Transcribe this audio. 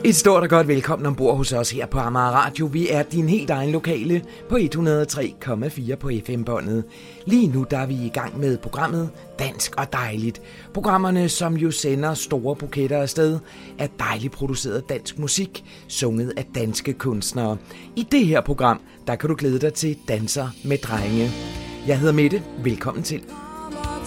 Et stort og godt velkommen ombord hos os her på Amager Radio. Vi er din helt egen lokale på 103,4 på FM-båndet. Lige nu der er vi i gang med programmet Dansk og Dejligt. Programmerne, som jo sender store buketter afsted af dejligt produceret dansk musik, sunget af danske kunstnere. I det her program, der kan du glæde dig til Danser med Drenge. Jeg hedder Mette. Velkommen til.